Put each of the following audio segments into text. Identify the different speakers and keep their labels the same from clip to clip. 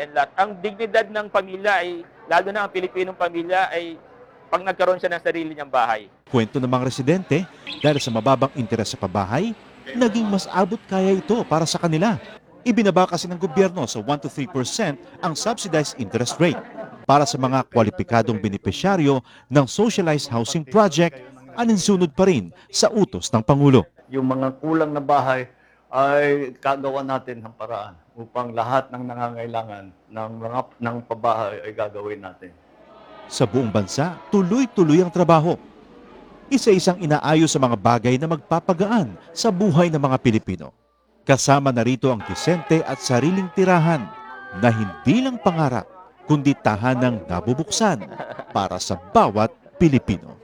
Speaker 1: and lot. Ang dignidad ng pamilya ay, lalo na ang Pilipinong pamilya, ay pag nagkaroon siya ng sarili niyang bahay.
Speaker 2: Kwento ng mga residente, dahil sa mababang interes sa pabahay, naging mas abot kaya ito para sa kanila. Ibinaba kasi ng gobyerno sa 1 to 3% ang subsidized interest rate para sa mga kwalipikadong benepisyaryo ng socialized housing project, aninsunod pa rin sa utos ng Pangulo.
Speaker 3: Yung mga kulang na bahay ay gagawa natin ng paraan upang lahat ng nangangailangan ng pabahay ay gagawin natin.
Speaker 2: Sa buong bansa, tuloy-tuloy ang trabaho. Isa-isang inaayos sa mga bagay na magpapagaan sa buhay ng mga Pilipino. Kasama na rito ang disente at sariling tirahan na hindi lang pangarap, kundi tahanang nabubuksan para sa bawat Pilipino.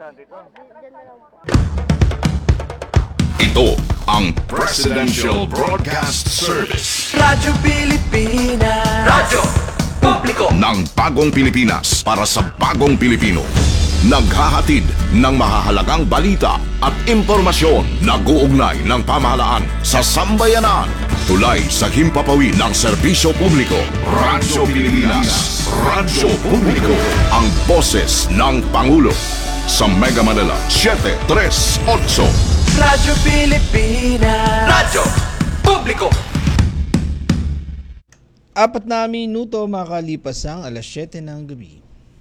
Speaker 4: Ito ang Presidential Broadcast Service.
Speaker 5: Radyo Pilipinas. Radyo Publiko
Speaker 4: Ng bagong Pilipinas para sa bagong Pilipino. Naghahatid ng mahahalagang balita at impormasyon na guugnay ng pamahalaan sa sambayanan. Tulay sa himpapawid ng serbisyo publiko. Radyo Pilipinas. Radyo Publiko. Ang boses ng Pangulo. Sa Mega Manila, 738.
Speaker 5: Radyo Pilipinas. Radyo Publiko.
Speaker 6: 4 na minuto makalipas ang alas 7 ng gabi.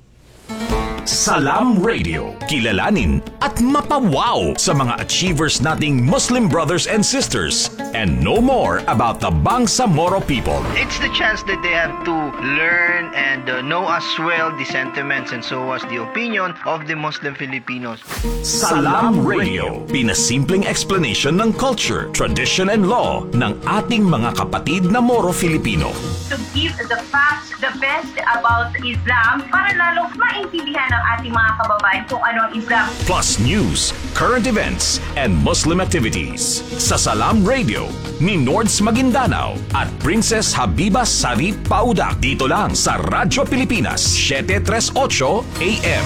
Speaker 7: Salam Radio. Kilalanin at mapawaw sa mga achievers nating Muslim brothers and sisters and know more about the Bangsamoro people.
Speaker 8: It's the chance that they have to learn and know as well the sentiments and so as the opinion of the Muslim Filipinos.
Speaker 7: Salam Radio. Pinasimpleng explanation ng culture, tradition and law ng ating mga kapatid na Moro Filipino.
Speaker 9: To give the facts, the best about Islam para lalo maintindihan ng ating mga kababayan kung ano ang Islam.
Speaker 7: Plus news, current events, and Muslim activities. Sa Salam Radio ni Nords Maguindanao at Princess Habiba Sarip Paudak. Dito lang sa Radyo Pilipinas, 738 AM.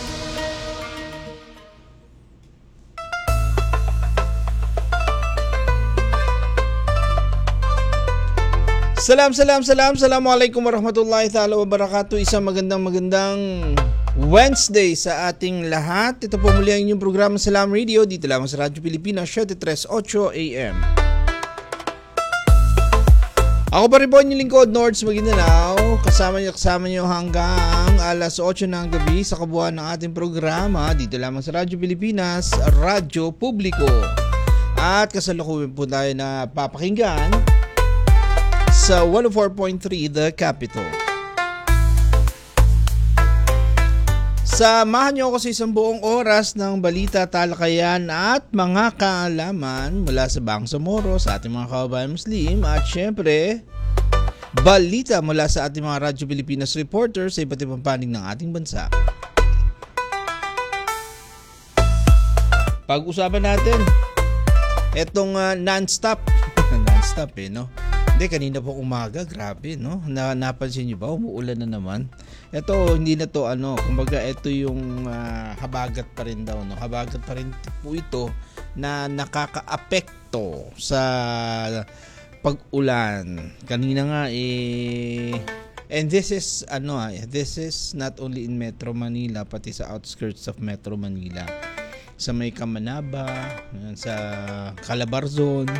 Speaker 6: Assalamualaikum warahmatullahi ta'ala wabarakatuh. Isang magandang Wednesday sa ating lahat. Ito po muli ang inyong programa Salam Radio dito lamang sa Radyo Pilipinas 738 AM. Ako pa rin po inyong lingkod, Nords Maguindanao. Kasama nyo hanggang alas 8 ng gabi sa kabuuan ng ating programa dito lamang sa Radyo Pilipinas, Radyo Publiko. At kasalukuyan po tayo na papakinggan sa 104.3 The Capital. Samahan niyo ako sa isang buong oras ng balita, talakayan at mga kaalaman mula sa Bangsamoro, sa ating mga kababayan Muslim at syempre balita mula sa ating mga Radyo Pilipinas reporters sa iba't ibang panig ng ating bansa. Pag-usapan natin etong non-stop no? Hindi, kanina po umaga, grabe, no? Napansin niyo ba, umuulan na naman. Ito, hindi na to, kumbaga, ito yung habagat pa rin daw, no? Habagat pa rin po ito na nakaka-apekto sa pag-ulan. Kanina nga, and this is not only in Metro Manila, pati sa outskirts of Metro Manila. Sa may Kamanaba, sa Calabarzon,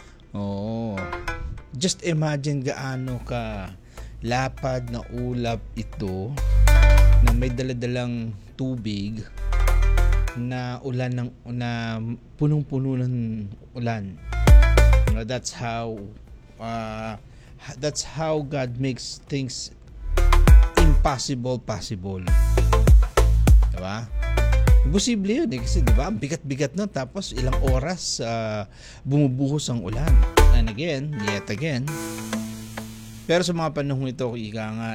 Speaker 6: just imagine gaano ka lapad na ulap ito na may daladalang tubig na ulan na punong-puno ng ulan. That's how God makes things impossible possible. Diba? Imposible yun kasi diba? Bigat-bigat na tapos ilang oras bumubuhos ang ulan. And again, yet again. Pero sa mga panahon ito, ika nga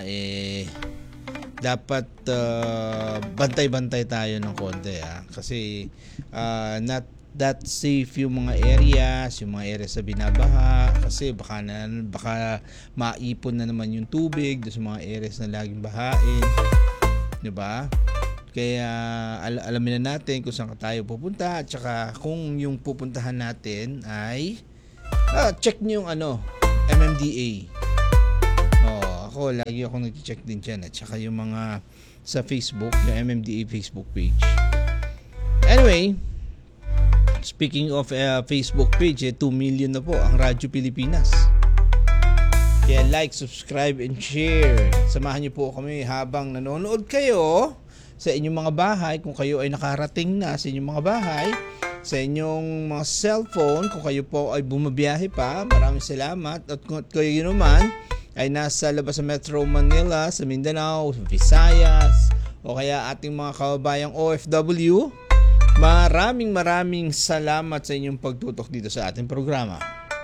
Speaker 6: dapat bantay-bantay tayo ng konti kasi not that safe yung mga areas sa binabaha kasi baka maipon na naman yung tubig sa mga areas na laging bahain, 'di ba? Kaya alamin na natin kung saan tayo pupunta at saka kung yung pupuntahan natin ay check niyo yung MMDA. ako, lagi ako nag-check din dyan. At saka yung mga sa Facebook, yung MMDA Facebook page. Anyway, speaking of Facebook page, 2 million na po ang Radyo Pilipinas. Kaya like, subscribe, and share. Samahan niyo po kami habang nanonood kayo sa inyong mga bahay. Kung kayo ay nakarating na sa inyong mga bahay, sa inyong mga cellphone, kung kayo po ay bumabiyahe pa, maraming salamat. At kung kayo naman ay nasa labas sa Metro Manila, sa Mindanao, sa Visayas, o kaya ating mga kababayang OFW, maraming salamat sa inyong pagtutok dito sa ating programa.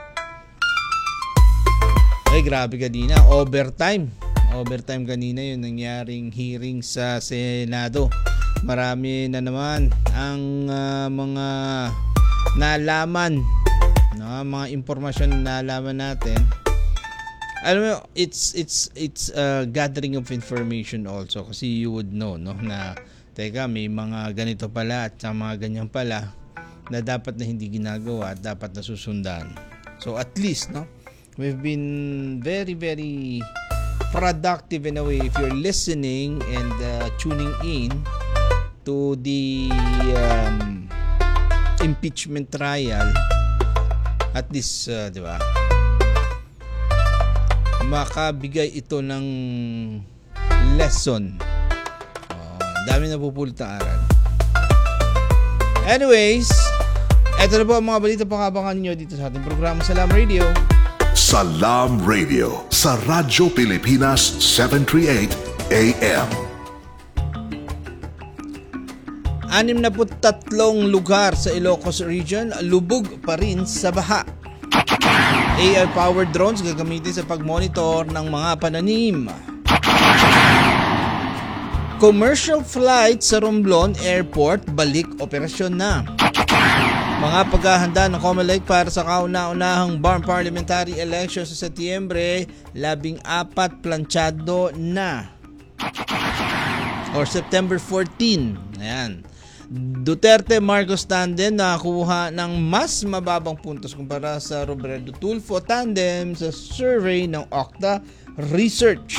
Speaker 6: Ay, grabe kanina, overtime kanina yung nangyaring hearing sa Senado. Marami na naman ang mga nalaman, no? Mga impormasyon na nalaman natin. Alam mo, it's gathering of information also, kasi you would know, no, na teka, may mga ganito pala at mga ganyan pala na dapat na hindi ginagawa at dapat na susundan. So at least, no, we've been very productive in a way if you're listening and tuning in to the impeachment trial. At least, di ba, makabigay ito ng lesson. Dami na pupulot na aral. Anyways, eto na po ang mga balita pang-abangan nyo dito sa ating programa Salam Radio.
Speaker 4: Salam Radio sa Radyo Pilipinas 738 AM.
Speaker 6: 63 lugar sa Ilocos Region lubog pa rin sa baha. AI-powered drones gagamitin sa pagmonitor ng mga pananim. Commercial flight sa Romblon Airport balik operasyon na. Mga paghahanda ng COMELEC para sa kauna-unahang BARM Parliamentary Elections sa Setyembre 14 planchado na. Or September 14. Ayan. Duterte Marcos tandem nakakuha ng mas mababang puntos kumpara sa Robredo Tulfo tandem sa survey ng Okta Research.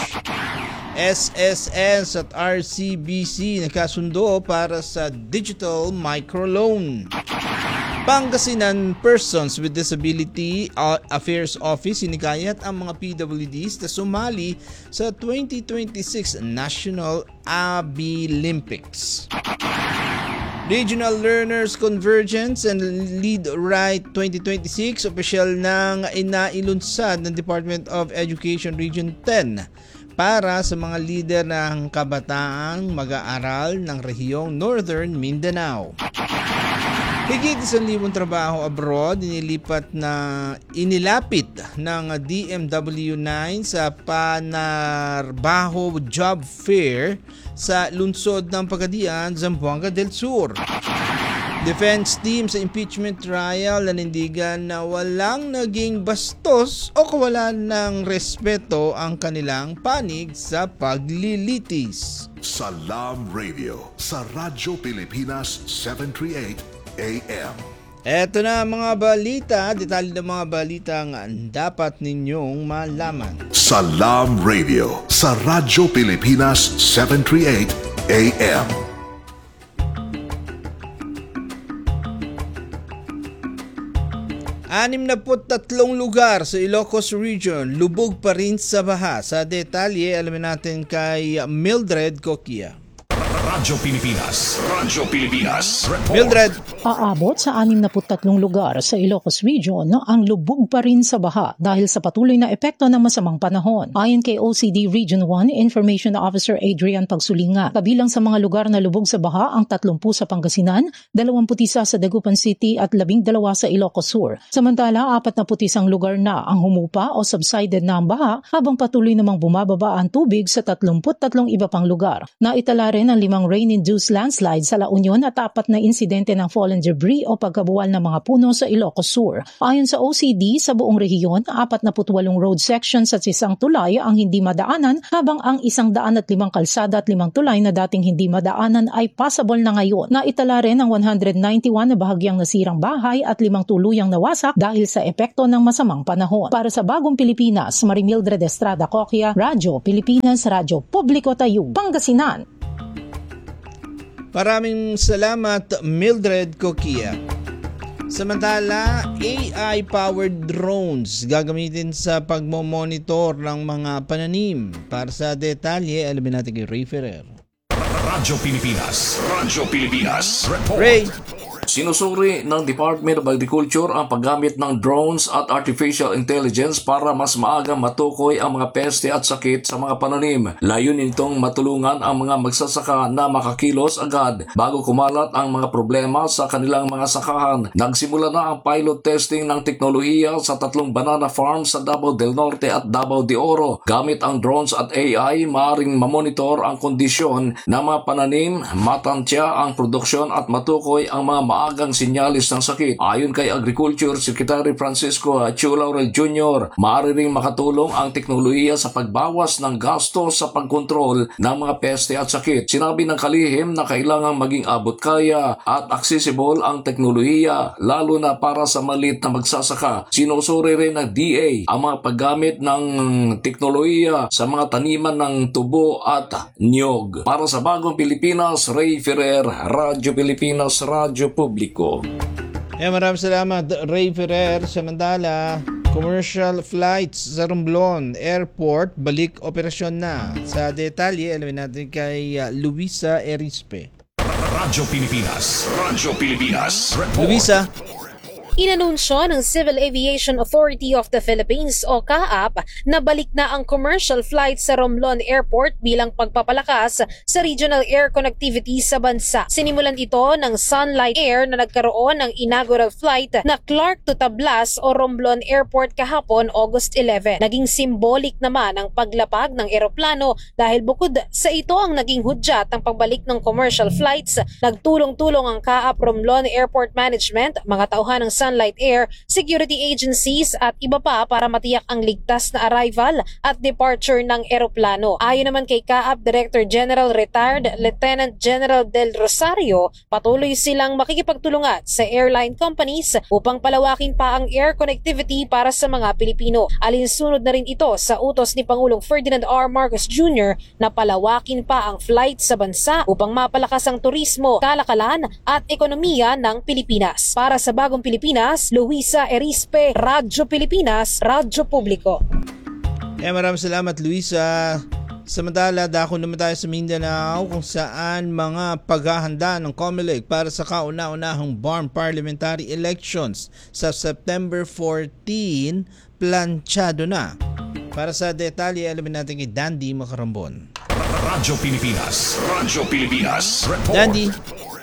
Speaker 6: SSS at RCBC nagkasundo para sa digital microloan. Pangasinan Persons with Disability Affairs Office sinikayat ang mga PWDs na sumali sa 2026 National Abilimpics. Regional Learners Convergence and Lead Right 2026 opisyal nang inailunsad ng Department of Education Region 10 para sa mga leader ng kabataang mag-aaral ng rehiyong Northern Mindanao. Higit 1,000 trabaho abroad inilapit ng DMW9 sa Panarbaho Job Fair sa lungsod ng Pagadian, Zamboanga del Sur. Defense team sa impeachment trial nanindigan na walang naging bastos o kawalan ng respeto ang kanilang panig sa paglilitis.
Speaker 4: Salam Radio sa Radyo Pilipinas 738 AM.
Speaker 6: Eto na mga balita, detalye ng mga balitang dapat ninyong malaman.
Speaker 4: Salam Radio sa Radyo Pilipinas 738 AM.
Speaker 6: Anim na po 3 lugar sa Ilocos Region lubog pa rin sa baha. Sa detalye, alamin natin kay Mildred Coquia.
Speaker 7: Radyo Pilipinas. Report.
Speaker 6: Mildred.
Speaker 10: Aabot sa 63 lugar sa Ilocos Region ang lubog pa rin sa baha dahil sa patuloy na epekto ng masamang panahon. Ayon kay OCD Region 1 Information Officer Adrian Pagsulinga, kabilang sa mga lugar na lubog sa baha ang 30 sa Pangasinan, 21 sa Dagupan City at 12 sa Ilocos Sur. Samantala, 41 lugar na ang humupa o subsided na ang baha habang patuloy namang bumababa ang tubig sa 33 iba pang lugar. Naitala rin ang 5 namang rain-induced landslide sa La Union at 4 na insidente ng fallen debris o pagkabuwal ng mga puno sa Ilocos Sur. Ayon sa OCD, sa buong rehiyon, 48 road sections at 1 tulay ang hindi madaanan habang ang 105 kalsada at 5 tulay na dating hindi madaanan ay passable na ngayon. Naitala rin ang 191 na bahagyang nasirang bahay at 5 tuluyang nawasak dahil sa epekto ng masamang panahon. Para sa Bagong Pilipinas, Marimildred Estrada Coquia, Radyo Pilipinas, Radyo Publiko Tayug, Pangasinan.
Speaker 6: Maraming salamat, Mildred Coquia. Samantala, AI-powered drones gagamitin sa pagmomonitor ng mga pananim. Para sa detalye, alamin natin kay Ray Ferrer.
Speaker 7: Radyo Pilipinas. Radyo Pilipinas. Report.
Speaker 6: Ray.
Speaker 11: Sinusuri ng Department of Agriculture ang paggamit ng drones at artificial intelligence para mas maaga matukoy ang mga peste at sakit sa mga pananim. Layunin nitong matulungan ang mga magsasaka na makakilos agad bago kumalat ang mga problema sa kanilang mga sakahan. Nagsimula na ang pilot testing ng teknolohiya sa 3 banana farms sa Davao del Norte at Davao de Oro. Gamit ang drones at AI, maaaring mamonitor ang kondisyon ng mga pananim, matansya ang produksyon at matukoy ang mga maagang sinyalis ng sakit. Ayon kay Agriculture Secretary Francisco Chu Laurel Jr., maaari ring makatulong ang teknolohiya sa pagbawas ng gasto sa pagkontrol ng mga peste at sakit. Sinabi ng kalihim na kailangang maging abot kaya at accessible ang teknolohiya, lalo na para sa maliit na magsasaka. Sinusuri rin ng DA ang mga paggamit ng teknolohiya sa mga taniman ng tubo at niyog. Para sa Bagong Pilipinas, Ray Ferrer, Radyo Pilipinas, Radyo Publiko.
Speaker 6: Maraming salamat, Ray Ferrer. Samantala, commercial flights sa Romblon Airport balik operasyon na. Sa detalye, alamin natin kay Luisa Erispe.
Speaker 7: Radyo Pilipinas. Radyo Pilipinas. Report.
Speaker 6: Luisa.
Speaker 12: Inanunsyo ng Civil Aviation Authority of the Philippines o CAAP na balik na ang commercial flight sa Romblon Airport bilang pagpapalakas sa regional air connectivity sa bansa. Sinimulan ito ng Sunlight Air na nagkaroon ng inaugural flight na Clark to Tablas o Romblon Airport kahapon August 11. Naging symbolic naman ang paglapag ng eroplano dahil bukod sa ito ang naging hudyat ng pagbalik ng commercial flights, nagtulong-tulong ang CAAP Romblon Airport Management, mga tauhan ng Sunlight Air, security agencies at iba pa para matiyak ang ligtas na arrival at departure ng eroplano. Ayon naman kay CAAP Director General Retired Lieutenant General Del Rosario, patuloy silang makikipagtulungan sa airline companies upang palawakin pa ang air connectivity para sa mga Pilipino. Alinsunod na rin ito sa utos ni Pangulong Ferdinand R. Marcos Jr. na palawakin pa ang flight sa bansa upang mapalakas ang turismo, kalakalan at ekonomiya ng Pilipinas. Para sa Bagong Pilipinas, Luisa Erispe, Radyo Pilipinas, Radyo Publiko.
Speaker 6: Maraming salamat, Luisa. Samantala, dako naman tayo sa Mindanao kung saan mga paghahanda ng COMELEC para sa kauna-unahang BARM parliamentary elections sa September 14, planchado na. Para sa detalye, alamin natin kay Dandy Macarambon.
Speaker 7: Radyo Pilipinas. Radyo Pilipinas. Report.
Speaker 6: Dandy.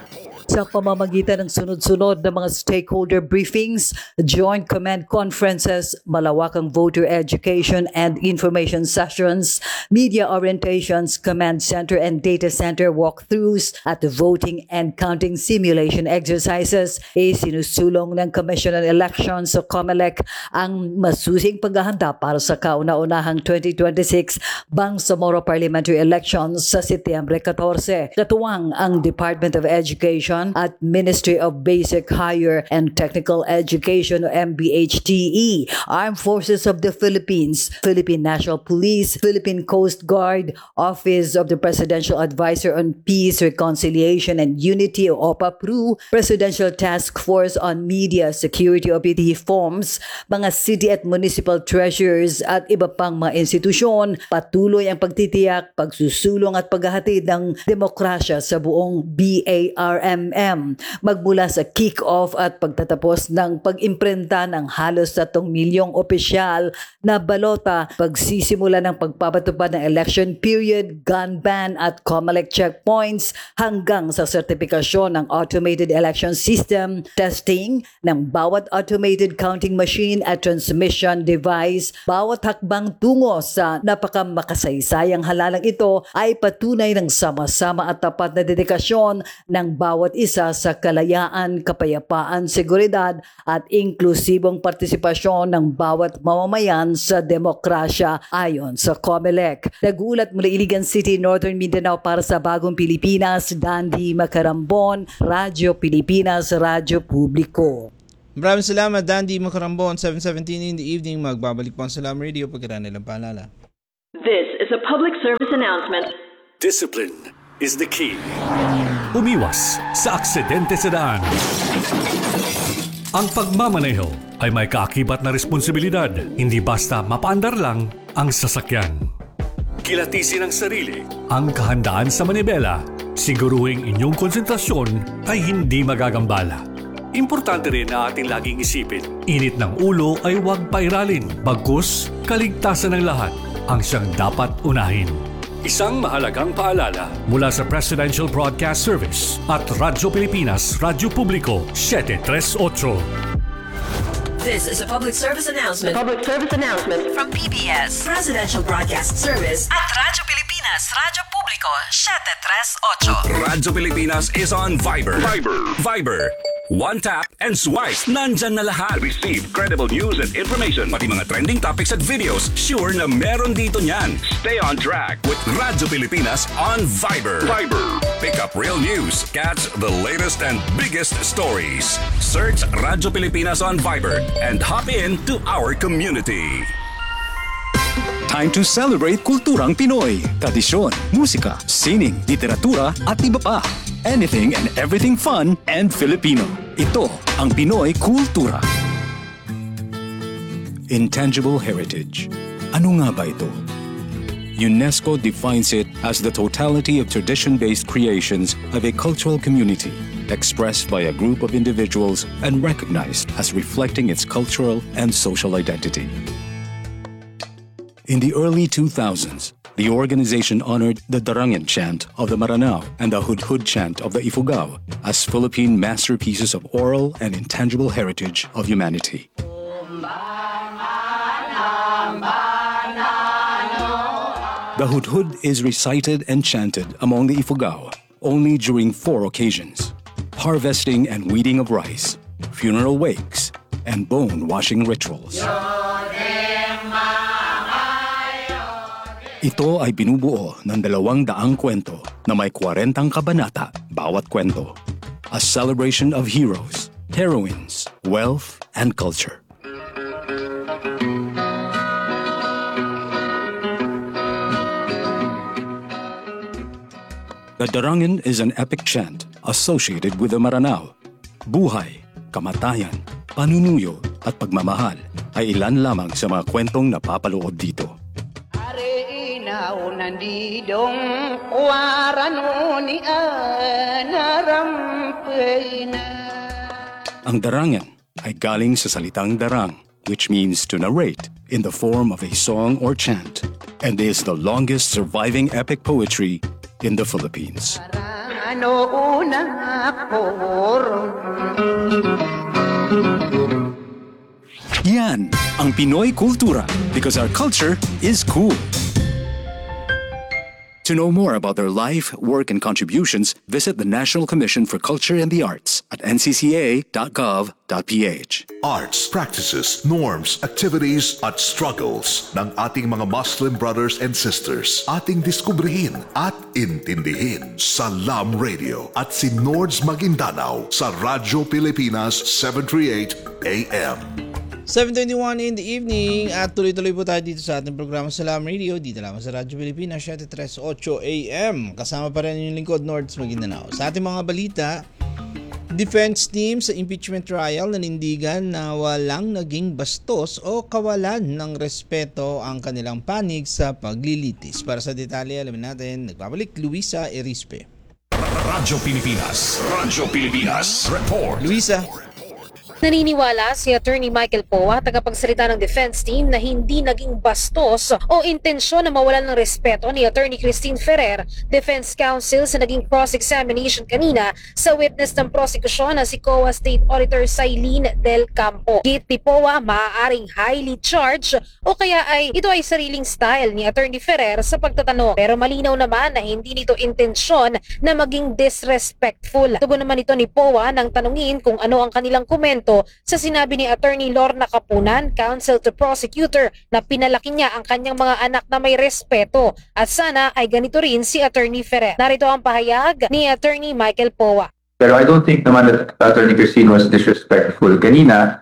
Speaker 13: Sa pamamagitan ng sunod-sunod na mga stakeholder briefings, joint command conferences, malawakang voter education and information sessions, media orientations, command center and data center walkthroughs at voting and counting simulation exercises, sinusulong ng Commission on Elections o COMELEC ang masusing paghahanda para sa kauna-unahang 2026 Bangsamoro Parliamentary Elections sa Setyembre 14. Katuwang ang Department of Education at Ministry of Basic, Higher and Technical Education o MBHTE, Armed Forces of the Philippines, Philippine National Police, Philippine Coast Guard, Office of the Presidential Advisor on Peace, Reconciliation and Unity o OPA-PRU, Presidential Task Force on Media Security o PTFOMS, mga city at municipal treasurers at iba pang mga institusyon, patuloy ang pagtitiyak, pagsusulong at paghahatid ng demokrasya sa buong BARM magmula sa kick-off at pagtatapos ng pag-imprenta ng halos 3 milyong opisyal na balota, pagsisimula ng pagpapatupad ng election period, gun ban at COMELEC checkpoints hanggang sa sertifikasyon ng automated election system, testing ng bawat automated counting machine at transmission device. Bawat hakbang tungo sa napakamakasay-sayang halalang ito ay patunay ng sama-sama at tapat na dedikasyon ng bawat isa sa kalayaan, kapayapaan, seguridad at inklusibong partisipasyon ng bawat mamamayan sa demokrasya ayon sa COMELEC. Nagulat mula Iligan City, Northern Mindanao para sa Bagong Pilipinas, Dandy Macarambon, Radyo Pilipinas, Radyo Publiko.
Speaker 6: Maraming salamat, Dandy Macarambon. 7:17 in the evening, magbabalik po ang Salam Radio pagkara nilang paalala.
Speaker 14: This is a public service announcement.
Speaker 15: Discipline is the key. Umiwas sa aksidente sa daan. Ang pagmamaneho ay may kaakibat na responsibilidad. Hindi basta mapaandar lang ang sasakyan. Kilatisin ang sarili, ang kahandaan sa manibela. Siguruhing inyong konsentrasyon ay hindi magagambala. Importante rin na ating laging isipin, init ng ulo ay huwag pairalin. Bagkus, kaligtasan ng lahat ang siyang dapat unahin. Isang mahalagang paalala mula sa Presidential Broadcast Service at Radyo Pilipinas, Radyo Publiko, 738.
Speaker 14: This is a public service announcement.
Speaker 16: Public service announcement
Speaker 14: From PBS, Presidential Broadcast Service
Speaker 16: at Radyo Pilipinas, Radyo Publiko, 738.
Speaker 7: Radyo Pilipinas is on Viber. Viber. One tap and swipe. Nandyan na lahat. Receive credible news and information. Pati mga trending topics at videos. Sure na meron dito niyan. Stay on track with Radyo Pilipinas on Viber. Pick up real news. Catch the latest and biggest stories. Search Radyo Pilipinas on Viber and hop in to our community.
Speaker 17: Time to celebrate kulturang Pinoy. Tradisyon, musika, sining, literatura at iba pa. Anything and everything fun and Filipino. Ito ang Pinoy Kultura. Intangible heritage. Ano nga ba ito? UNESCO defines it as the totality of tradition-based creations of a cultural community expressed by a group of individuals and recognized as reflecting its cultural and social identity. In the early 2000s, the organization honored the Darangan chant of the Maranao and the Hudhud chant of the Ifugao as Philippine masterpieces of oral and intangible heritage of humanity. The Hudhud is recited and chanted among the Ifugao only during 4 occasions: harvesting and weeding of rice, funeral wakes, and bone-washing rituals. Ito ay binubuo ng 200 kwento na may 40 kabanata bawat kwento. A celebration of heroes, heroines, wealth, and culture. The Darangan is an epic chant associated with the Maranao. Buhay, kamatayan, panunuyo at pagmamahal ay ilan lamang sa mga kwentong napapaloob dito.
Speaker 18: Nandidong warano ni anarampay na.
Speaker 17: Ang darangan ay galing sa salitang darang, which means to narrate in the form of a song or chant, and is the longest surviving epic poetry in the Philippines. Yan ang Pinoy Kultura, because our culture is cool. To know more about their life, work, and contributions, visit the National Commission for Culture and the Arts at ncca.gov.ph.
Speaker 19: Arts, practices, norms, activities, at struggles ng ating mga Muslim brothers and sisters. Ating diskubrihin at intindihin. Salam Radio at si Nords Maguindanao sa Radyo Pilipinas 738 AM.
Speaker 6: 7:21 in the evening at tuloy-tuloy po tayo dito sa ating programa Salam Radio dito lamang sa Radyo Pilipinas 738 AM. Kasama pa rin yung lingkod Nords Maguindanao. Sa ating mga balita, defense team sa impeachment trial nanindigan na walang naging bastos o kawalan ng respeto ang kanilang panig sa paglilitis. Para sa detalye, alamin natin, nagbabalik Luisa Erispe.
Speaker 7: Radyo Pilipinas. Radyo Pilipinas. Report.
Speaker 6: Luisa.
Speaker 12: Naniniwala si Attorney Michael Poa, tagapagsalita ng defense team, na hindi naging bastos o intensyon na mawalan ng respeto ni Attorney Christine Ferrer, defense counsel, sa naging cross-examination kanina sa witness ng prosekusyon na si COA State Auditor Sailin Del Campo. Git ni Poa, maaaring highly charged o kaya ay ito ay sariling style ni Attorney Ferrer sa pagtatanong. Pero malinaw naman na hindi nito intensyon na maging disrespectful. Tugon naman ito ni Poa nang tanungin kung ano ang kanilang komento sa sinabi ni Attorney Lorna Capunan, counsel to prosecutor, na pinalaki niya ang kanyang mga anak na may respeto at sana ay ganito rin si Attorney Ferrer. Narito ang pahayag ni Attorney Michael Poa.
Speaker 20: Pero I don't think naman that Attorney Christine was disrespectful kanina.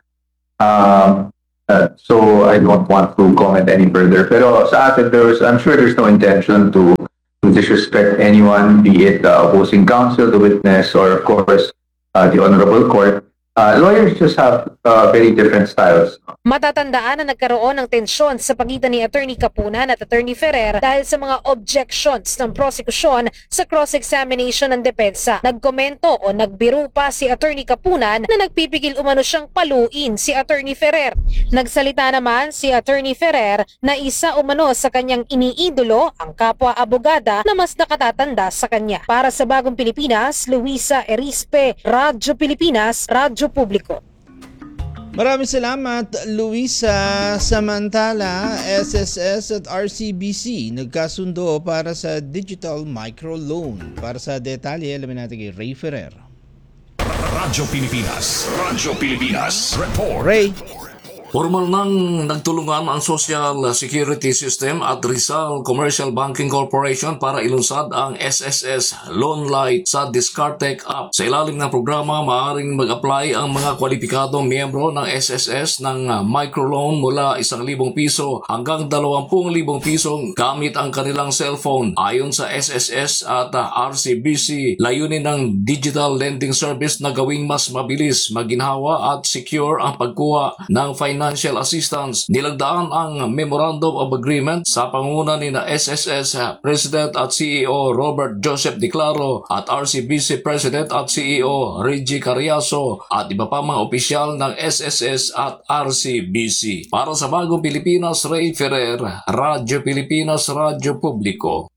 Speaker 20: So I don't want to comment any further. Pero sa atin, I'm sure there's no intention to disrespect anyone, be it the opposing counsel, the witness, or of course, the Honorable Court. Lawyers just have very different styles.
Speaker 12: Matatandaan na nagkaroon ng tensyon sa pagitan ni Attorney Capunan at Attorney Ferrer dahil sa mga objections ng prosekusyon sa cross-examination ng depensa. Nagkomento o nagbiro pa si Attorney Capunan na nagpipigil umano siyang paluin si Attorney Ferrer. Nagsalita naman si Attorney Ferrer na isa umano sa kanyang iniidolo ang kapwa abogada na mas nakatatanda sa kanya. Para sa Bagong Pilipinas, Luisa Erispe, Radyo Pilipinas, Radyo Publiko.
Speaker 6: Maraming salamat, Luisa. Samantala, SSS at RCBC nagkasundo para sa digital microloan. Para sa detalye, alamin natin kay Ray Ferrer.
Speaker 7: Radyo Pilipinas. Radyo Pilipinas. Report.
Speaker 6: Ray.
Speaker 11: Formal nang nagtulungan ang Social Security System at Rizal Commercial Banking Corporation para ilunsad ang SSS Loan Light sa Discartec app. Sa ilalim ng programa, maaaring mag-apply ang mga kwalipikadong miyembro ng SSS ng microloan mula 1,000 piso hanggang 20,000 pisong gamit ang kanilang cellphone. Ayon sa SSS at RCBC, layunin ng digital lending service na gawing mas mabilis, maginhawa at secure ang pagkuha ng financial assistance. Nilagdaan ang Memorandum of Agreement sa pangunguna ni na SSS President at CEO Robert Joseph Declaro at RCBC President at CEO Reggie Carriazo at iba pa mga opisyal ng SSS at RCBC. Para sa Bagong Pilipinas, Ray Ferrer, Radyo Pilipinas, Radyo Publiko.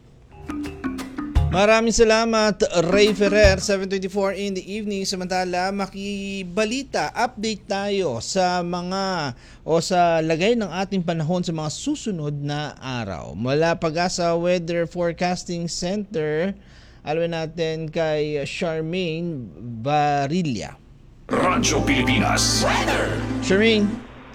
Speaker 6: Maraming salamat, Ray Ferrer. 7:24 in the evening. Samantala, makibalita, update tayo sa mga o sa lagay ng ating panahon sa mga susunod na araw. Mula Pag-asa Weather Forecasting Center, alamin natin kay Charmaine Barilla.
Speaker 7: Radyo Pilipinas. Weather.
Speaker 6: Charmaine.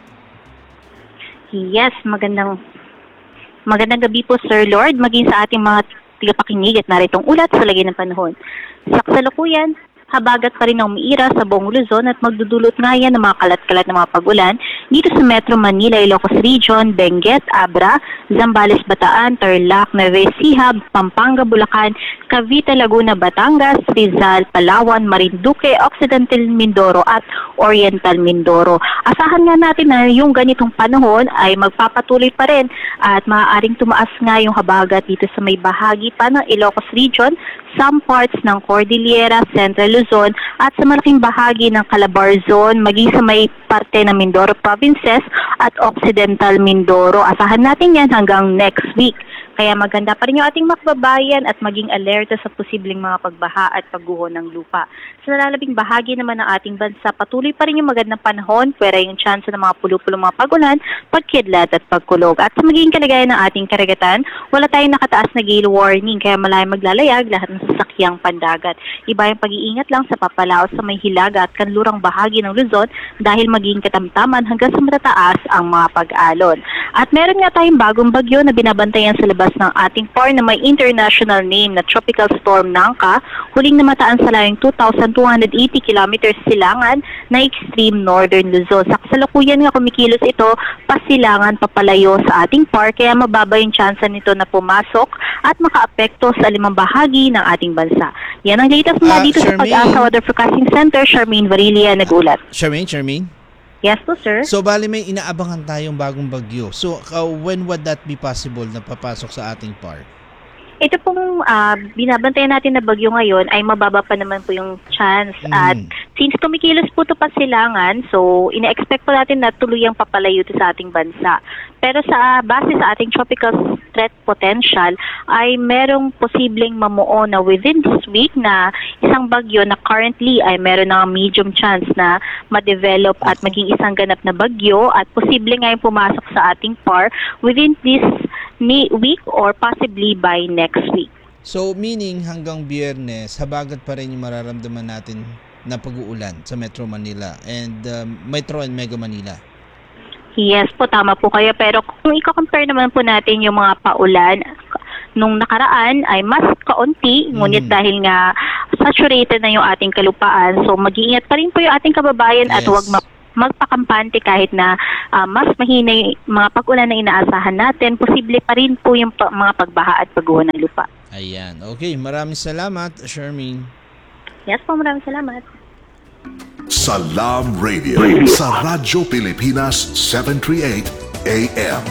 Speaker 21: Yes, magandang gabi po, Sir Lord, maging sa ating mga tagapakinig at naritong ulat sa lagay ng panahon. Sa kasalukuyan, habagat pa rin ang umiira sa buong Luzon at magdudulot nga yan ng mga kalat-kalat na mga pag-ulan dito sa Metro Manila, Ilocos Region, Benguet, Abra, Zambales, Bataan, Tarlac, Nueva Ecija, Pampanga, Bulacan, Cavite, Laguna, Batangas, Rizal, Palawan, Marinduque, Occidental Mindoro at Oriental Mindoro. Asahan nga natin na yung ganitong panahon ay magpapatuloy pa rin at maaaring tumaas nga yung habagat dito sa may bahagi pa ng Ilocos Region, some parts ng Cordillera, Central Luzon at sa malaking bahagi ng Calabar Zone, maging sa may parte ng Mindoro Provinces at Occidental Mindoro. Asahan natin yan hanggang next week. Kaya maganda pa rin yung ating makbabayan at maging alerto sa posibleng mga pagbaha at pagguho ng lupa. Sa nalalabing bahagi naman ng ating bansa, patuloy pa rin yung magandang panahon, pwera yung chance ng mga pulo-pulong mga pagulan, pagkidlat at pagkulog. At sa magiging kalagayan ng ating karagatan, wala tayong nakataas na gale warning, kaya malayang maglalayag lahat ng sasakyang pandagat. Iba yung pag-iingat lang sa papalaos sa may hilaga at kanlurang bahagi ng Luzon dahil magiging katamtaman hanggang sa matataas ang mga pag-alon. At meron nga tayong bagong bagyo na binabantayan sa labas ng ating PAR na may international name na Tropical Storm Nangka, huling namataan sa layong 2,280 kilometers silangan na extreme northern Luzon. Sa kasalukuyan nga kumikilos ito pasilangan papalayo sa ating PAR, kaya mababa yung chance nito na pumasok at makaapekto sa limang bahagi ng ating bansa. Yan ang latest mula dito sa Pag-asa Weather Forecasting Center. Charmaine Varilla nagulat.
Speaker 6: Charmaine?
Speaker 21: Yes po, sir.
Speaker 6: So, bali may inaabangan tayong bagong bagyo. So, when would that be possible na papasok sa ating PAR?
Speaker 21: Ito pong binabantayan natin na bagyo ngayon ay mababa pa naman po yung chance. At since tumikilos po ito pa silangan, so ina-expect po natin na tuluyang papalayo ito sa ating bansa. Pero sa base sa ating tropical threat potential ay merong posibleng mamuo na within this week na isang bagyo na currently ay meron ng medium chance na ma-develop at maging isang ganap na bagyo at posibleng ngayon pumasok sa ating PAR within this week or possibly by next week.
Speaker 6: So meaning hanggang Biyernes, habagat pa rin yung mararamdaman natin na pag-uulan sa Metro Manila and Metro and Mega Manila.
Speaker 21: Yes po, tama po kayo. Pero kung i-compare naman po natin yung mga paulan, nung nakaraan ay mas kaunti, ngunit dahil nga saturated na yung ating kalupaan, so mag-iingat pa rin po yung ating kababayan at huwag magpakampante kahit na mas mahina yung mga pag-ulan na inaasahan natin, posible pa rin po yung mga pagbaha at pagguho ng lupa.
Speaker 6: Ayan. Okay, maraming salamat, Charmaine.
Speaker 21: Yes po, maraming salamat.
Speaker 19: Salam Radio. Sa Radyo Pilipinas 738 AM.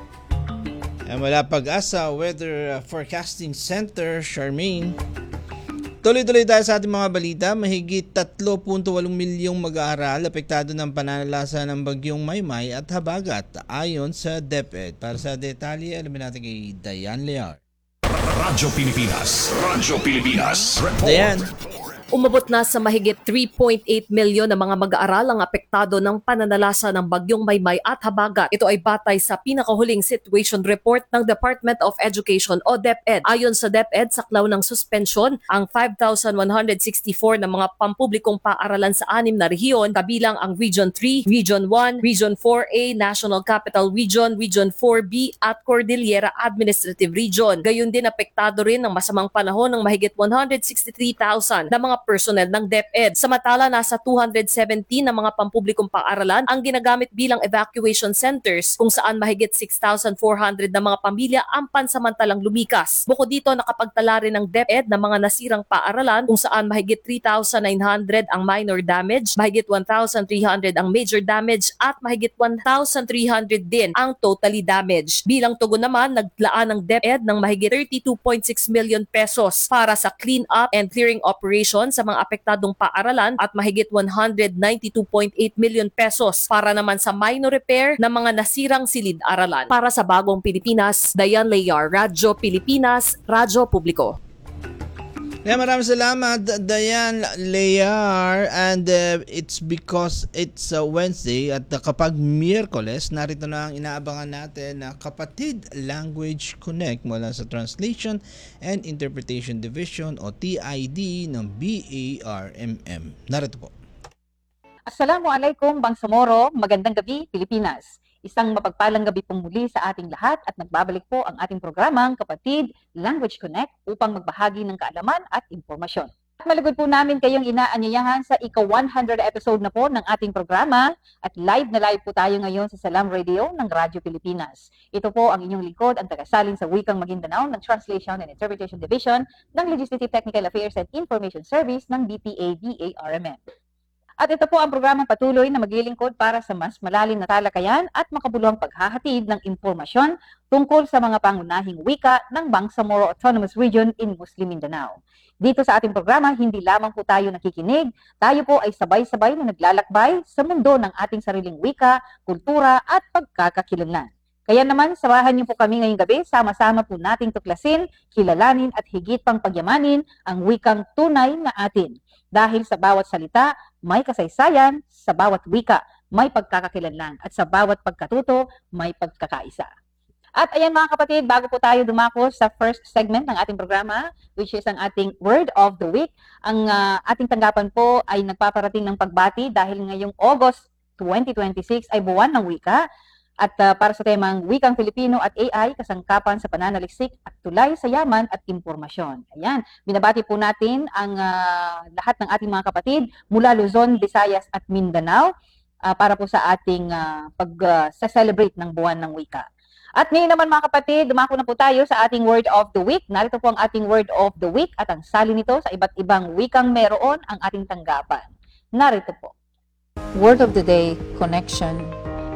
Speaker 6: Mula Pag-asa Weather Forecasting Center, Charmaine. Tuloy-tuloy tayo sa ating mga balita. Mahigit 3.8 milyong mag-aaral apektado ng pananalasa ng bagyong Maymay at Habagat ayon sa DepEd. Para sa detalye, alamin natin kay Dayan Lear.
Speaker 7: Radyo Pilipinas. Radyo Pilipinas.
Speaker 6: Dayan.
Speaker 1: Umabot na sa mahigit 3.8 milyon na mga mag-aaral ang apektado ng pananalasa ng bagyong Maymay at Habagat. Ito ay batay sa pinakahuling situation report ng Department of Education o DepEd. Ayon sa DepEd, saklaw ng suspensyon ang 5,164 na mga pampublikong paaralan sa 6 na rehiyon, kabilang ang Region 3, Region 1, Region 4A, National Capital Region, Region 4B at Cordillera Administrative Region. Gayon din apektado rin ng masamang panahon ng mahigit 163,000 na mga personnel ng DepEd. Samantala, nasa 217 na mga pampublikong paaralan ang ginagamit bilang evacuation centers kung saan mahigit 6,400 na mga pamilya ang pansamantalang lumikas. Bukod dito, nakapagtala rin ng DepEd na mga nasirang paaralan kung saan mahigit 3,900 ang minor damage, mahigit 1,300 ang major damage at mahigit 1,300 din ang totally damaged. Bilang tugon naman, naglaan ng DepEd ng mahigit 32.6 million pesos para sa clean up and clearing operation sa mga apektadong paaralan at mahigit 192.8 million pesos para naman sa minor repair ng mga nasirang silid-aralan. Para sa Bagong Pilipinas, Dayan Lear, Radyo Pilipinas, Radyo Publiko.
Speaker 6: Maraming salamat, Dayan Lear, and it's because it's Wednesday at kapag Miyerkules, narito na ang inaabangan natin na Kapatid Language Connect mula sa Translation and Interpretation Division o TID ng BARMM. Narito po.
Speaker 22: Assalamualaikum Bangsamoro, magandang gabi Pilipinas. Isang mapagpalang gabi pong muli sa ating lahat at nagbabalik po ang ating programang Kapatid Language Connect upang magbahagi ng kaalaman at impormasyon. At malugod po namin kayong inaanyayahan sa ika-100 episode na po ng ating programa at live na live po tayo ngayon sa Salam Radio ng Radyo Pilipinas. Ito po ang inyong lingkod, ang tagasalin sa Wikang Maguindanao ng Translation and Interpretation Division ng Legislative Technical Affairs and Information Service ng DPA-BARMM. At ito po ang programang patuloy na maglilingkod para sa mas malalim na talakayan at makabuluhang paghahatid ng impormasyon tungkol sa mga pangunahing wika ng Bangsamoro Autonomous Region in Muslim Mindanao. Dito sa ating programa, hindi lamang po tayo nakikinig, tayo po ay sabay-sabay na naglalakbay sa mundo ng ating sariling wika, kultura at pagkakakilanlan. Kaya naman, samahan niyo po kami ngayong gabi, sama-sama po nating tuklasin, kilalanin at higit pang pagyamanin ang wikang tunay na atin. Dahil sa bawat salita, may kasaysayan, sa bawat wika, may pagkakakilanlan, at sa bawat pagkatuto, may pagkakaisa. At ayan mga kapatid, bago po tayo dumako sa first segment ng ating programa, which is ang ating Word of the Week, ang ating tanggapan po ay nagpaparating ng pagbati dahil ngayong August 2026 ay buwan ng wika. At para sa temang Wikang Filipino at AI, kasangkapan sa pananaliksik at tulay sa yaman at impormasyon. Ayan, binabati po natin ang lahat ng ating mga kapatid mula Luzon, Visayas at Mindanao para po sa ating pag-celebrate ng buwan ng wika. At ngayon naman mga kapatid, dumako na po tayo sa ating Word of the Week. Narito po ang ating Word of the Week at ang sali nito sa iba't ibang wikang meron ang ating tanggapan. Narito po. Word of the Day, Connection.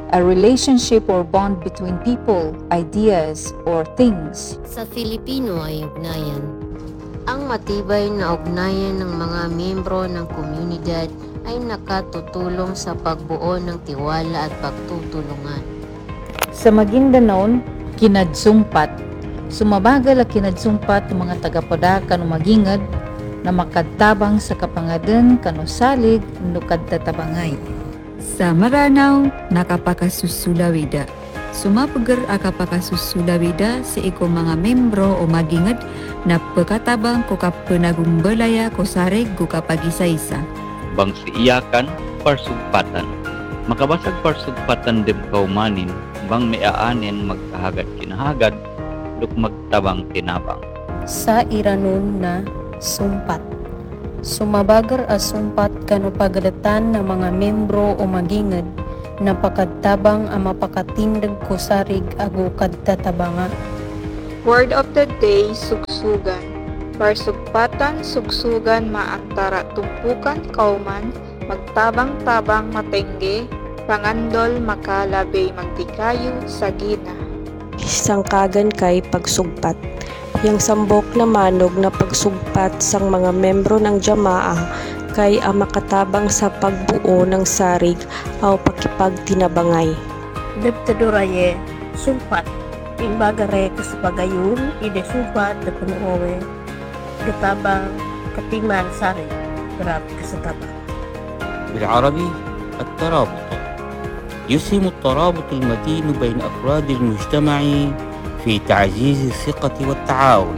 Speaker 2: a relationship or bond between people, ideas, or things.
Speaker 3: Sa Filipino ay ugnayan. Ang matibay na ugnayan ng mga miyembro ng komunidad ay nakatutulong sa pagbuo ng tiwala at pagtutulungan.
Speaker 2: Sa Maguindanao, kinadsumpat. Sumabagal ang kinadsumpat ng mga taga-Padacan o Magingad na makadtabang sa kapangadan kanusalig nukadtatabangay.
Speaker 23: Sa Maranao, nakapakasusudawida. Sumapagar akapakasusudawida sa iko mga membro o magingad na pagkatabang ko kapanagumbalaya ko sarig ko kapag-isa-isa.
Speaker 24: Bang iyakan, parsugpatan. Makabasag parsugpatan dem kaumanin, bang may aanin magkahagad kinahagad, duk magtabang tinabang.
Speaker 25: Sa iranon na sumpat. Sumabagar a sumpat kano pagadatan ng mga membro o magingad na pakadtabang ang mapakatindag ko sarig ago kadtatabanga.
Speaker 26: Word of the day, sugsugan. Parsugpatan, sugsugan maantara tumpukan kauman, magtabang-tabang matengge, pangandol makalabay magdikayo sa gina.
Speaker 27: Sangkagan kay pagsugpat. Yang sambok na manog na pagsugpat sang mga membro ng jamaa kay makatabang sa pagbuo ng sarig o pakipagtinabangay.
Speaker 28: Dagtadoraye, sumpat. Imbagare kasapagayon, idesumpat na panuowe. Gatabang, katiman, sarig. Grab kasatabang.
Speaker 29: بالعربي الترابط يسهم الترابط المتين بين أفراد المجتمع في تعزيز الثقة والتعاون.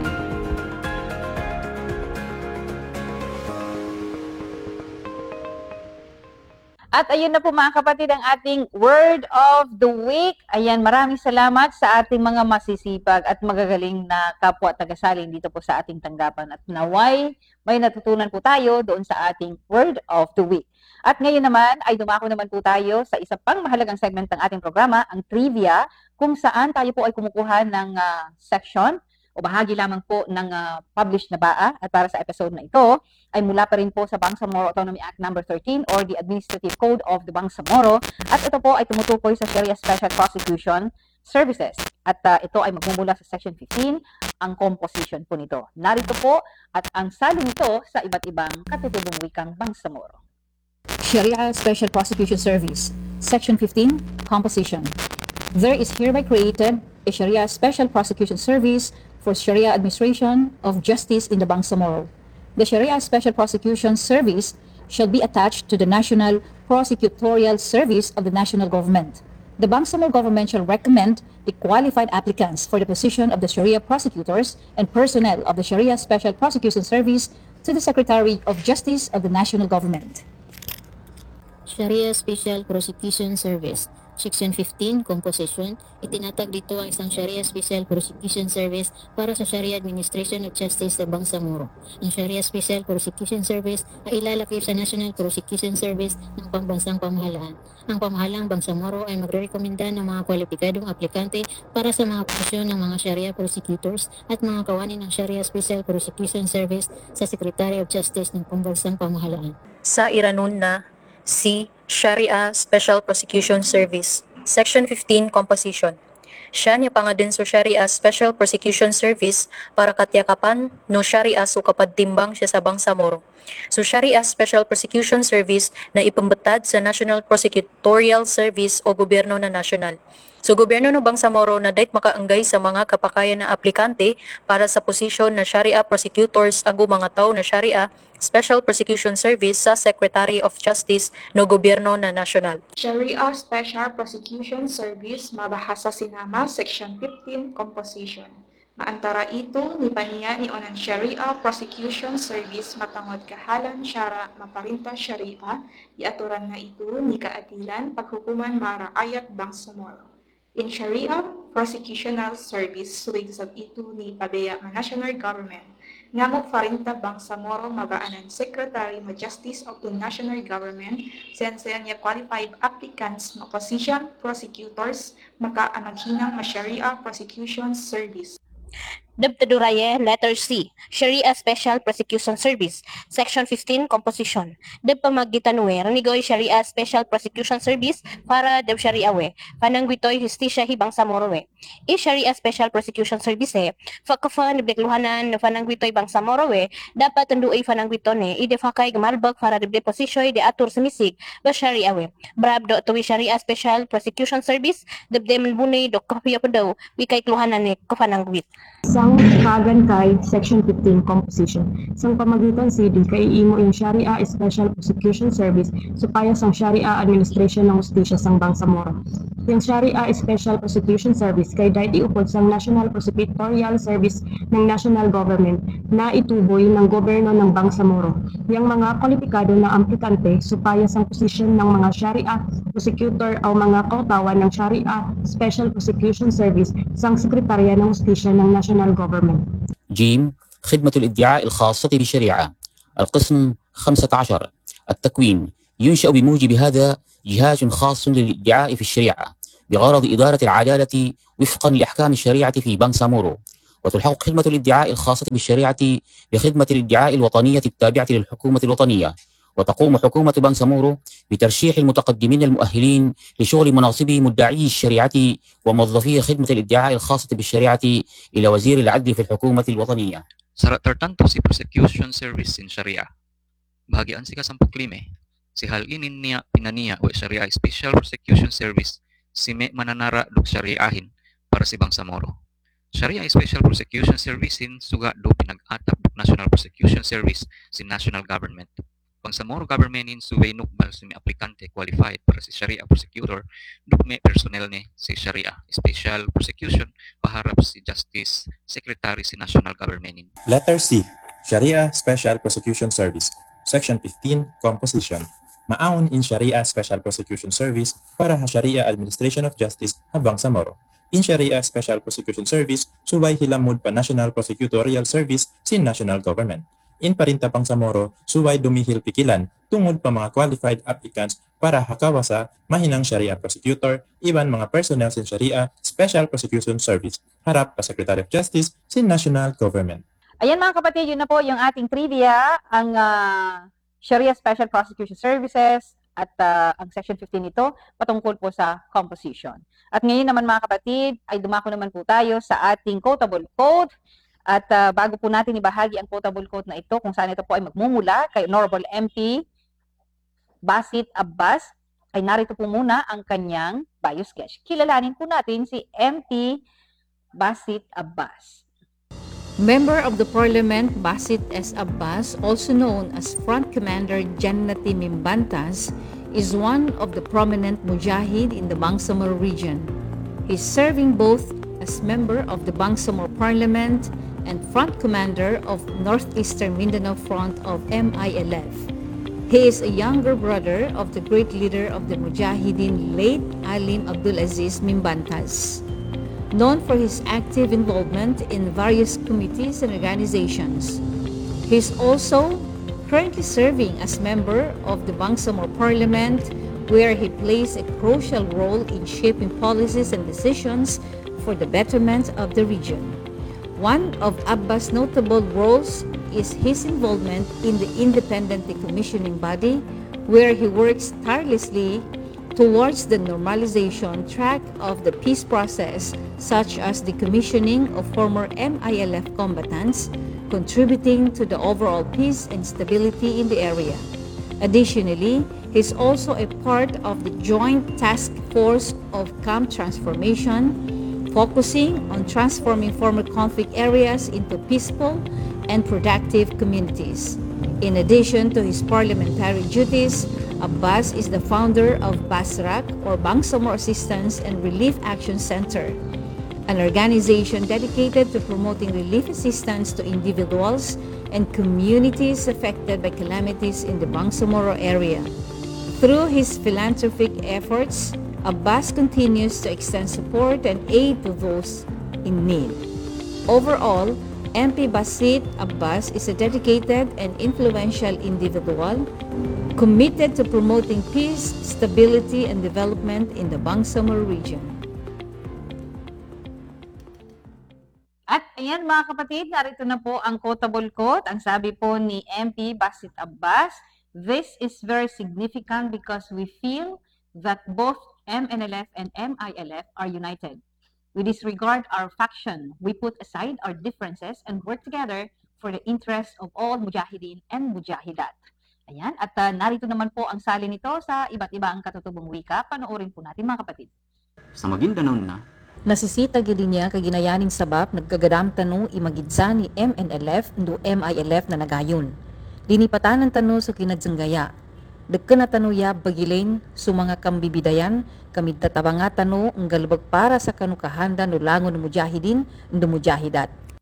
Speaker 22: At ayun na po mga kapatid ang ating Word of the Week. Ayan, maraming salamat sa ating mga masisipag at magagaling na kapwa tagasalin dito po sa ating tanggapan. At naway, may natutunan po tayo doon sa ating Word of the Week. At ngayon naman ay dumako naman po tayo sa isa pang mahalagang segment ng ating programa, ang trivia, kung saan tayo po ay kumukuha ng section o bahagi lamang po ng published na baa. At para sa episode na ito, ay mula pa rin po sa Bangsamoro Autonomy Act No. 13 or the Administrative Code of the Bangsamoro. At ito po ay tumutukoy sa Sharia Special Prosecution Services. At ito ay magmumula sa Section 15, ang composition po nito. Narito po at ang salo nito sa iba't ibang katutubong wikang Bangsamoro.
Speaker 2: Sharia Special Prosecution Service, Section 15, Composition. There is hereby created a Sharia Special Prosecution Service for Sharia Administration of Justice in the Bangsamoro. The Sharia Special Prosecution Service shall be attached to the National Prosecutorial Service of the National Government. The Bangsamoro government shall recommend the qualified applicants for the position of the Sharia prosecutors and personnel of the Sharia Special Prosecution Service to the Secretary of Justice of the National Government.
Speaker 3: Sharia Special Prosecution Service, Section 15, Composition. Itinatag dito ang isang Sharia Special Prosecution Service para sa Sharia Administration of Justice sa Bangsamoro. Ang Sharia Special Prosecution Service ay ilalakip sa National Prosecution Service ng pambansang pamahalaan. Ang pamahalang Bangsamoro ay magre-rekomenda ng mga kwalipikadong aplikante para sa mga posisyon ng mga Sharia prosecutors at mga kawani ng Sharia Special Prosecution Service sa Secretary of Justice ng pambansang pamahalaan.
Speaker 25: Sa iranon na C. Sharia Special Prosecution Service, Section 15, Composition. Siya niya pangadin sa Sharia Special Prosecution Service para katyakapan no Sharia so kapag timbang siya sa Bangsamoro. So Sharia Special Prosecution Service na ipambatad sa National Prosecutorial Service o gobyerno na nasyonal. So gobyerno ng Bangsamoro na dahit makaanggay sa mga kapakayan na aplikante para sa posisyon na Sharia prosecutors ang mga tao na Sharia Special Prosecution Service sa Secretary of Justice no gobyerno na nasyonal.
Speaker 26: Sharia Special Prosecution Service, mabahasa sinama, Section 15, Composition. Maantara ito ni paniya ni onan Sharia Prosecution Service matangod kahalan syara maparinta Sharia, iaturan na ito ni kaadilan paghukuman maraayat Bangsamoro. In Sharia Prosecutional Service, suligsab ito ni pabeya ng National Government. Ngamok farinta Bangsamoro mabaanan Secretary of Justice of the National Government, sensa niya qualified applicants na position prosecutors makaanaghinang ma Sharia Prosecution Service.
Speaker 28: Debtaduraye, letter C, Sharia Special Prosecution Service, Section 15, Composition. Deb pamagitanwe, ranigoy Sharia Special Prosecution Service para deb Sharia we, panangwitoy justisya hibang sa morowe. Sharia Special Prosecution Service, fakafan debekluhanan panangwitoy bang sa morowe, dapat tanduay panangwitone, idefakay gamalbag para deposisyoy de atur semisig, ba Sharia we. Brab do tuwi Sharia Special Prosecution Service, debdemen bunay do kapya pa daw, wikay kluhanan ni kapanangwit.
Speaker 27: Sang kagan kay Section 15 Composition. Sang pamagitan CD kay imo yung Sharia Special Prosecution Service supaya sang Sharia Administration ng Hustisya sang Bangsamoro. Yung Sharia Special Prosecution Service kay daiti upod sang National Prosecutorial Service ng National Government na ituboy ng gobyerno ng Bangsamoro. Yung mga kwalipikado na aplikante supaya sang posisyon ng mga Sharia Prosecutor o mga kautawan ng Sharia Special Prosecution Service sang Sekretarya ng Hustisya ng National Government.
Speaker 29: جيم خدمة الادعاء الخاصة بالشريعة القسم 15 التكوين ينشأ بموجب هذا جهاز خاص للادعاء في الشريعة بغرض إدارة العدالة وفقا لأحكام الشريعة في بانسامورو وتلحق خدمة الادعاء الخاصة بالشريعة بخدمة الادعاء الوطنية التابعة للحكومة الوطنية وتقوم حكومة بانسامورو بترشيح المتقدمين المؤهلين لشغل مناصبي مدعي الشريعة وموظفي خدمة الادعاء الخاصة بالشريعة إلى وزير العدل في الحكومة الوطنية.
Speaker 4: Tertentu si prosecution service in Sharia. Bahagian si kasampung klime. Si hal ini niya pinaniya o Sharia Special Prosecution Service si me mananara duk Shariahin para si Bangsamoro. Sharia Special Prosecution Service in suga do pinag-atap duk National Prosecution Service si National Government. Bangsamoro government in suway nukbal si aplikante qualified para si Sharia Prosecutor duk me personnel ni si Sharia Special Prosecution paharap si Justice Secretary si National Government in.
Speaker 5: Letter C, Sharia Special Prosecution Service, Section 15, Composition. Maaon in Sharia Special Prosecution Service para sa Sharia Administration of Justice habang sa Moro. In Sharia Special Prosecution Service, subay hilamod pa National Prosecutorial Service sin National Government. In parinta pang sa Moro, subay dumihil pikilan tungod pa mga qualified applicants para hakawasa mahinang Sharia Prosecutor, iban mga personnel sin Sharia Special Prosecution Service, harap pa Secretary of Justice sin National Government.
Speaker 22: Ayan mga kapatid, yun na po yung ating trivia, ang Sharia Special Prosecution Services at ang Section 15 nito patungkol po sa composition. At ngayon naman mga kapatid, ay dumako naman po tayo sa ating quotable quote. At bago po natin ibahagi ang quotable quote na ito, kung saan ito po ay magmumula kay Honorable MP Basit Abbas, ay narito po muna ang kanyang bio sketch. Kilalanin po natin si MP Basit Abbas.
Speaker 2: Member of the Parliament Basit S. Abbas, also known as Front Commander Jannati Mimbantas, is one of the prominent mujahid in the Bangsamoro region. He's serving both as member of the Bangsamoro Parliament and Front Commander of Northeastern Mindanao Front of MILF. He is a younger brother of the great leader of the Mujahideen, late Alim Abdulaziz Mimbantas. Known for his active involvement in various committees and organizations. He is also currently serving as member of the Bangsamoro Parliament, where he plays a crucial role in shaping policies and decisions for the betterment of the region. One of Abbas' notable roles is his involvement in the independent decommissioning body, where he works tirelessly towards the normalization track of the peace process, such as decommissioning of former MILF combatants, contributing to the overall peace and stability in the area. Additionally, he is also a part of the Joint Task Force of Camp Transformation, focusing on transforming former conflict areas into peaceful and productive communities. In addition to his parliamentary duties, Abbas is the founder of BASRAC, or Bangsamoro Assistance and Relief Action Center, an organization dedicated to promoting relief assistance to individuals and communities affected by calamities in the Bangsamoro area. Through his philanthropic efforts, Abbas continues to extend support and aid to those in need. Overall, MP Basit Abbas is a dedicated and influential individual committed to promoting peace, stability, and development in the Bangsamoro region.
Speaker 22: At ayan Ayan mga kapatid, narito na po ang quotable quote. Ang sabi po ni MP Basit Abbas, "This is very significant because we feel that both MNLF and MILF are united. We disregard our faction. We put aside our differences and work together for the interest of all Mujahideen and Mujahidat." Ayan, at narito naman po ang salin nito sa iba't ibang katutubong wika. Panoorin po natin mga kapatid.
Speaker 29: Sa Maguindanao na,
Speaker 2: Nasisita gid niya kay ginayaning sabab nagkagadam tanong imagidsa ni MNLF ndo MILF na nagayon. Linipatan ng tanong so kinagsanggaya. Dagkan na tanuya bagilin so mga kambibidayan kamid tatabanga tanong ang galbag para sa kanukahanda no langon ng Mujahidin ndo Mujahidat.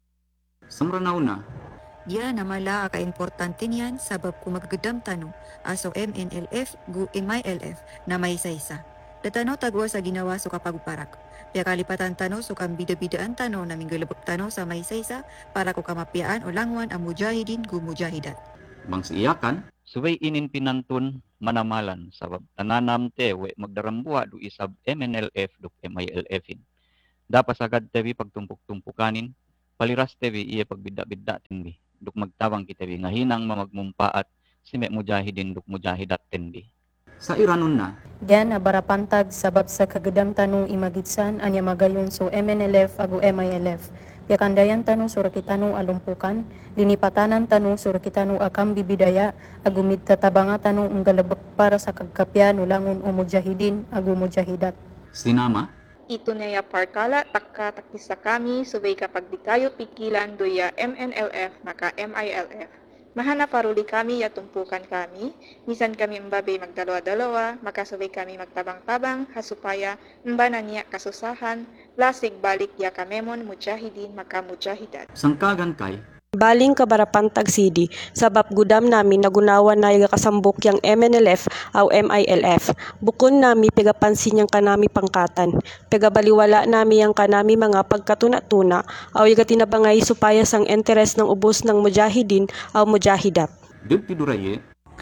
Speaker 29: sa Maranao na,
Speaker 23: Dia namala ka importante niyan sabab kung magagdam tanong aso MNLF gu MILF na may isa-isa. Datano tagwa sa ginawa so kapagparak. Kaya kalipatan tano so kang bida-bidaan tano na minggulabag tano sa may isa-isa para ko kamapiyaan o langwan ang Mujahidin gu Mujahidat.
Speaker 29: bang sa iyakan,
Speaker 24: Suway inin pinantun manamalan sabab tananam te we magdarambuha do isab MNLF do MILFin. Dapat sagad tebi pagtumpuk-tumpukanin, paliras tebi iya pagbida-bida tendi. Duk magtawang kitebi nga hinang mamagmumpaat si me Mujahidin duk Mujahidat tendi.
Speaker 29: sa Iranon na,
Speaker 28: Diyan abarapantag sabab sa kagadam tanong imagitsan anya magayon so MNLF agu MILF. Yakandayan tanong surakitano alumpukan, linipatanan tanong surakitano akam bibidaya, agumid tatabanga tanong ang galabak para sa kagkapyan ulangon o Mujahidin agu Mujahidat.
Speaker 29: Sinama,
Speaker 26: Ito na ya parkala takka takisa kami subay kapag di kayo pikilan doya MNLF maka MILF. Mahana paruli kami ya tumpukan kami, misan kami mbabe magdalawa-dalawa, makasubay kami magtabang-tabang, hasupaya mbana niya kasusahan, lasig balik ya kamemon Mujahidin maka Mujahidat.
Speaker 29: sangkagan kay,
Speaker 27: Baling kabarapantag CD, sabab gudam namin nagunawan na yung kasambok yang MNLF aw MILF. Bukon nami pegapansin yang kanami pangkatan. Pegabaliwala nami yang kanami mga pagkatuna-tuna aw yung tinabangay supaya sang interes ng ubos ng Mujahidin aw Mujahidat.
Speaker 29: dugti duraye,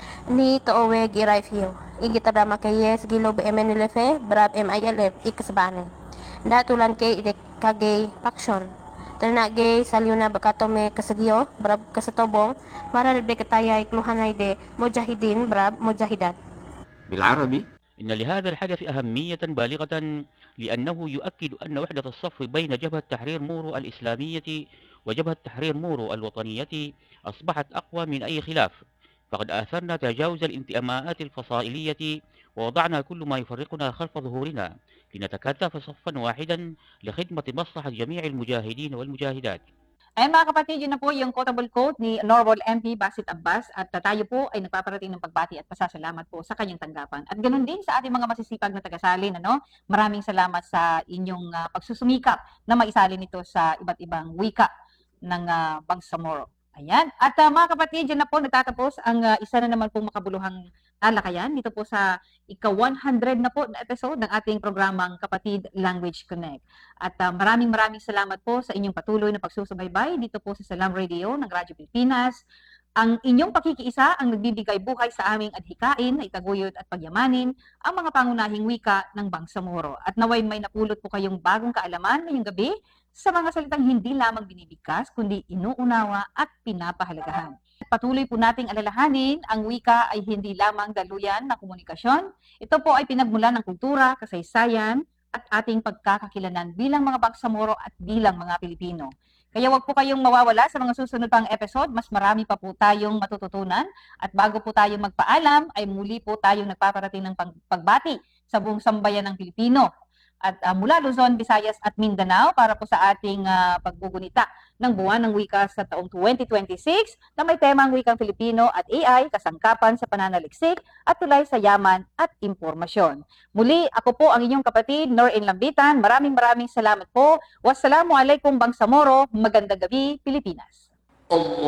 Speaker 28: Ni toowe giray fiyo. Igitarama kay yes gilob MNLF brab MILF ikasbanen. Datulan kay kagay faction. Tanagay salyuna bakatome kasagyo brab kasatobong maral be katayay kluhanay de Mujahidin brab Mujahidat.
Speaker 29: بالعربي
Speaker 24: إن لهذا الحدث أهمية بالغة لأنه يؤكد أن وحدة الصف بين جبهة تحرير مورو الإسلامية وجبهة تحرير مورو الوطنية أصبحت أقوى من أي خلاف، فقد آثرنا تجاوز الانتماءات الفصائلية ووضعنا كل ما يفرقنا خلف ظهورنا لنتكاتف صفا واحدا لخدمة مصلحة جميع المجاهدين والمجاهدات.
Speaker 2: Ay mga kapatid, yun na po yung quotable quote ni Honorable MP Basit Abbas at tayo po ay nagpaparating ng pagbati at pasasalamat po sa kanyang tanggapan. At ganun din sa ating mga masisipag na tagasalin. Maraming salamat sa inyong pagsusumikap na maisalin ito sa iba't ibang wika ng Bangsamoro. Ayan. At mga kapatid, dyan na po nagtatapos ang isa na naman pong makabuluhang talakayan dito po sa ika-100 na po na episode ng ating programang Kapatid Language Connect. At maraming salamat po sa inyong patuloy na pagsusubaybay dito po sa Salam Radio ng Radyo Pilipinas. Ang inyong pakikiisa ang nagbibigay buhay sa aming adhikain na itaguyod at pagyamanin ang mga pangunahing wika ng Bangsamoro. At naway may napulot po kayong bagong kaalaman ngayong gabi sa mga salitang hindi lamang binibigkas kundi inuunawa at pinapahalagahan. Patuloy po nating alalahanin, ang wika ay hindi lamang daluyan ng komunikasyon. Ito po ay pinagmulan ng kultura, kasaysayan, at ating pagkakakilanan bilang mga Bangsamoro at bilang mga Pilipino. Kaya wag po kayong mawawala sa mga susunod pang episode, mas marami pa po tayong matututunan. At bago po tayong magpaalam, ay muli po tayong nagpaparating ng pagbati sa buong sambayan ng Pilipino. At mula Luzon, Visayas at Mindanao para po sa ating paggugunita ng buwan ng wika sa taong 2026 na may temang wikang Filipino at AI, kasangkapan sa pananaliksik at tulay sa yaman at impormasyon. Muli, ako po ang inyong kapatid, Norin Lambitan. Maraming salamat po. Wassalamualaikum Bangsamoro. Magandang gabi, Pilipinas.